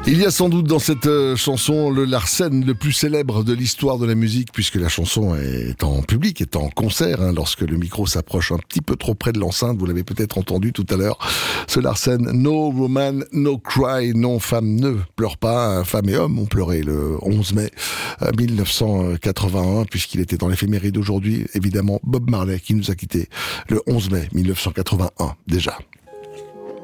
Il y a sans doute dans cette chanson le Larsen le plus célèbre de l'histoire de la musique, puisque la chanson est en public, est en concert, lorsque le micro s'approche un petit peu trop près de l'enceinte. Vous l'avez peut-être entendu tout à l'heure, ce Larsen. No woman, no cry. Non, femme ne pleure pas. Femme et homme ont pleuré le 11 mai 1981, puisqu'il était dans l'éphéméride d'aujourd'hui. Évidemment, Bob Marley qui nous a quittés le 11 mai 1981 déjà.